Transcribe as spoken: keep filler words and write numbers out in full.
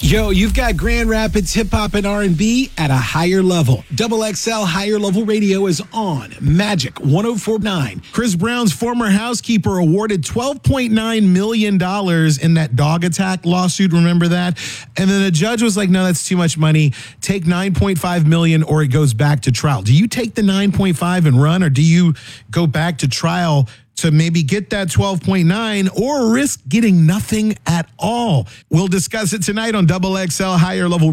Yo, you've got Grand Rapids hip hop and R and B at a higher level. Double X L Higher Level Radio is on Magic one oh four point nine. Chris Brown's former housekeeper awarded twelve point nine million dollars in that dog attack lawsuit. Remember that? And then the judge was like, no, that's too much money. Take nine point five million dollars or it goes back to trial. Do you take the nine point five and run, or do you go back to trial to maybe get that twelve point nine or risk getting nothing at all? We'll discuss it tonight on Double X L Higher Level